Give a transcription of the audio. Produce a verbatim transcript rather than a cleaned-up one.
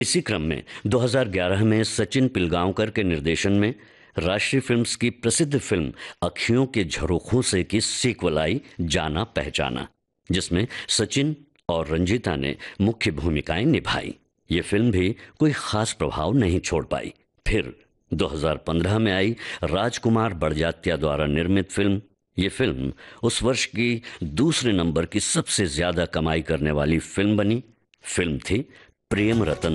इसी क्रम में दो हज़ार ग्यारह में सचिन पिलगांवकर के निर्देशन में राष्ट्रीय फिल्म्स की प्रसिद्ध फिल्म अखियों के झरोखों से की सीक्वल आई जाना पहचाना, जिसमें सचिन और रंजीता ने मुख्य भूमिकाएं निभाई। ये फिल्म भी कोई खास प्रभाव नहीं छोड़ पाई। फिर दो हज़ार पंद्रह में आई राजकुमार बड़जात्या द्वारा निर्मित फिल्म। ये फिल्म उस वर्ष की दूसरे नंबर की सबसे ज्यादा कमाई करने वाली फिल्म बनी। फिल्म थी प्रेम रतन